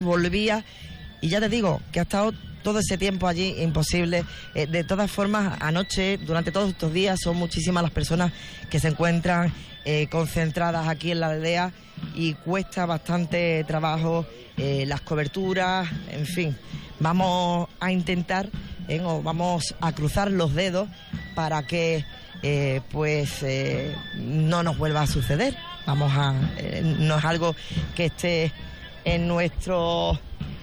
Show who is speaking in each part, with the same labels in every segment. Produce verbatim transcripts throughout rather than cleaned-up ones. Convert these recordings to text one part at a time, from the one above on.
Speaker 1: volvía, y ya te digo que ha estado todo ese tiempo allí imposible. Eh, de todas formas, anoche, durante todos estos días, son muchísimas las personas que se encuentran eh, concentradas aquí en la aldea y cuesta bastante trabajo eh, las coberturas, en fin. Vamos a intentar, eh, o vamos a cruzar los dedos para que eh, pues eh, no nos vuelva a suceder. Vamos a... Eh, no es algo que esté en nuestro...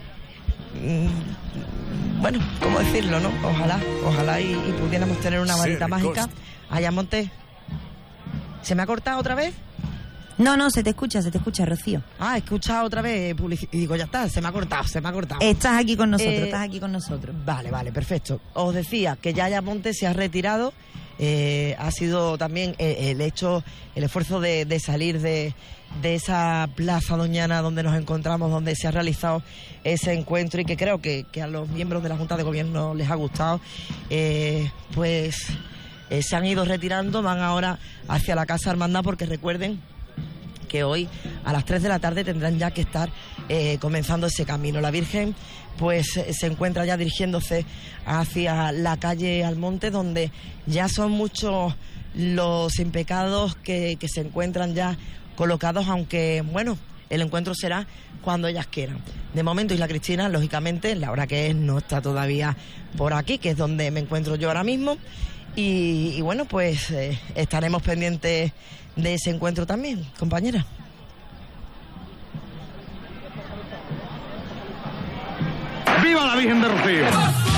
Speaker 1: Bueno, ¿cómo decirlo, no? Ojalá, ojalá y, y pudiéramos tener una varita mágica. Ayamonte, ¿se me ha cortado otra vez?
Speaker 2: No, no, se te escucha, se te escucha, Rocío.
Speaker 1: Ah, he escuchado otra vez publicidad. Y digo, ya está, se me ha cortado, se me ha cortado.
Speaker 2: Estás aquí con nosotros,
Speaker 1: eh,
Speaker 2: estás aquí con nosotros.
Speaker 1: Vale, vale, perfecto. Os decía que ya Ayamonte se ha retirado. Eh, ha sido también el, el hecho, el esfuerzo de, de salir de, de esa plaza doñana donde nos encontramos, donde se ha realizado ese encuentro y que creo que, que a los miembros de la Junta de Gobierno les ha gustado. Eh, pues eh, se han ido retirando, van ahora hacia la Casa Hermandad, porque recuerden que hoy a las tres de la tarde tendrán ya que estar eh, comenzando ese camino. La Virgen pues eh, se encuentra ya dirigiéndose hacia la calle Almonte, donde ya son muchos los impecados que, que se encuentran ya colocados, aunque bueno, el encuentro será cuando ellas quieran. De momento Isla Cristina, lógicamente, la hora que es, no está todavía por aquí, que es donde me encuentro yo ahora mismo. Y, y bueno, pues eh, estaremos pendientes de ese encuentro también, compañera.
Speaker 3: ¡Viva la Virgen de Rocío!